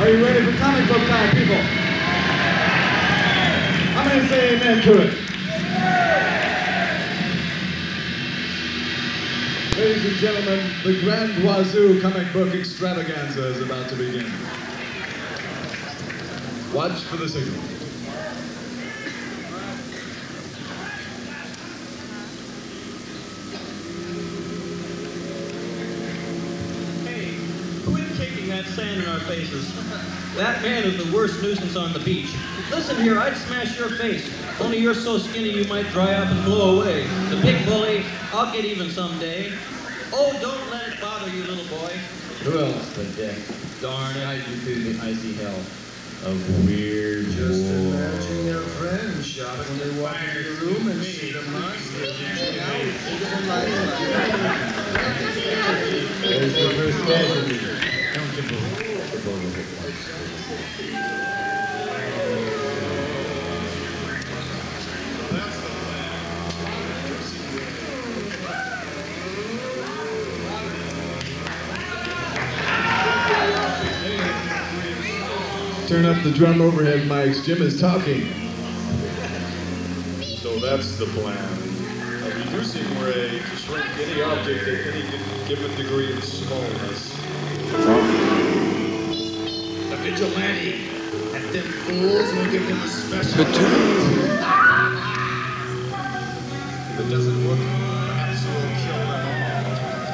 Are you ready for comic book time, people? How many say amen to it? Ladies and gentlemen, the Grand Wazoo comic book extravaganza is about to begin. Watch for the signal. Hey, quit kicking that sand in our faces. That man is the worst nuisance on the beach. Listen here, I'd smash your face. Only you're so skinny you might dry up and blow away. The big bully, I'll get even someday. Oh, don't let it bother you, little boy. Who else but Dick? Darn it, I do through the icy hell of weird Just wolves. imagine your friends shot when they walk into your room and see the monster. There's the first casualty. Countable. Turn up the drum overhead mics. Jim is talking. So that's the plan. Reducing ray to shrink any object at any given degree of smallness. The vigilante. And them fools will give him a special. If it doesn't work, perhaps we'll kill them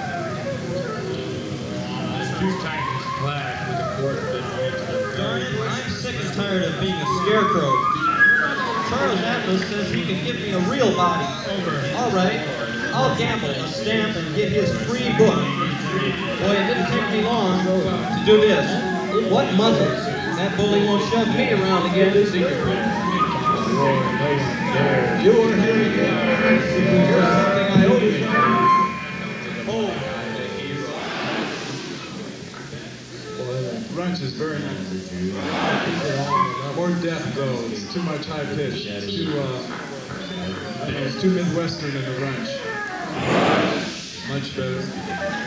all. It's too tight to splash with a quart of Darn it, I'm sick and tired of being a scarecrow. Charles Atlas says he can give me a real body. All right, I'll gamble a stamp and get his free book. Boy, it didn't take me long to do this. What muzzles? That bully won't shove me around again. You're here again. Here's something I owe you. Oh, Brunch is very nice. More depth though. It's too much high pitch. It's too Midwestern in the ranch. Much better.